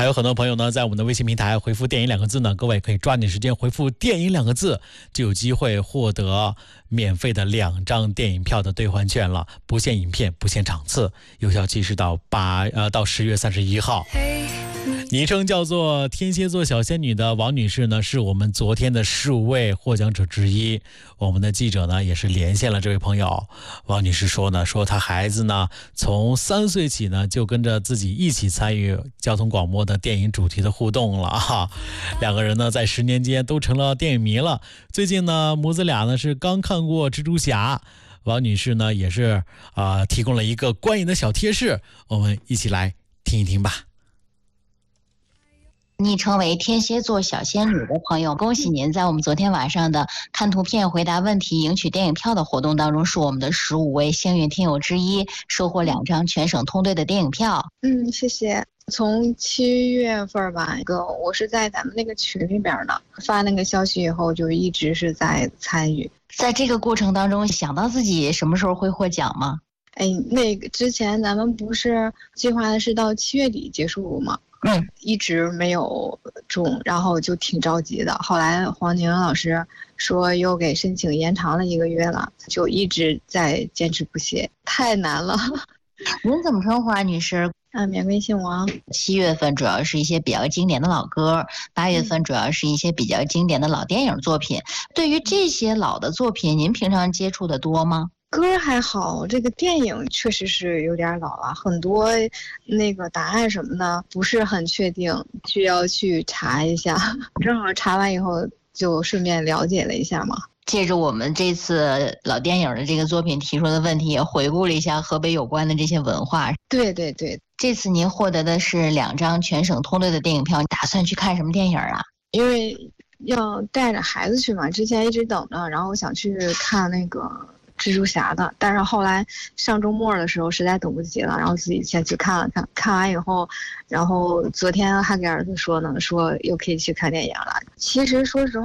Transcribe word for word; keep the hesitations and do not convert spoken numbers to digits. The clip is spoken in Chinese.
还有很多朋友呢，在我们的微信平台回复电影两个字呢，各位可以抓紧时间回复电影两个字，就有机会获得免费的两张电影票的兑换券了，不限影片，不限场次，有效期是到八呃到十月三十一号。昵称叫做天蝎座小仙女的王女士呢，是我们昨天的十五位获奖者之一。我们的记者呢也是连线了这位朋友。王女士说呢，说她孩子呢从三岁起呢就跟着自己一起参与交通广播的电影主题的互动了哈。两个人呢在十年间都成了电影迷了。最近呢母子俩呢是刚看过蜘蛛侠。王女士呢也是啊、呃、提供了一个观影的小贴士，我们一起来听一听吧。 昵称为天蝎座小仙女的朋友，恭喜您在我们昨天晚上的看图片回答问题赢取电影票的活动当中，是我们的十五位幸运听友之一，收获两张全省通兑的电影票。 嗯，谢谢。从七月份吧，一个我是在咱们那个群里边的，发那个消息以后就一直是在参与。 在这个过程当中，想到自己什么时候会获奖吗？ 哎，那个之前咱们不是计划的是到七月底结束吗？ 嗯， 一直没有中，然后就挺着急的。后来黄宁老师说又给申请延长了一个月了，就一直在坚持不懈，太难了。 您怎么称呼啊，女士？ 啊，玫瑰姓王。 七月份主要是一些比较经典的老歌，八月份主要是一些比较经典的老电影作品。对于这些老的作品，您平常接触的多吗？ 歌还好，这个电影确实是有点老了，很多那个答案什么的不是很确定，需要去查一下。正好查完以后就顺便了解了一下嘛。 借着我们这次老电影的这个作品提出的问题，也回顾了一下河北有关的这些文化。 对对对， 这次您获得的是两张全省通兑的电影票，打算去看什么电影啊？ 因为要带着孩子去嘛，之前一直等着，然后我想去看那个蜘蛛侠的，但是后来上周末的时候实在等不及了，然后自己先去看了看，看完以后，然后昨天还给儿子说呢，说又可以去看电影了。其实说实话。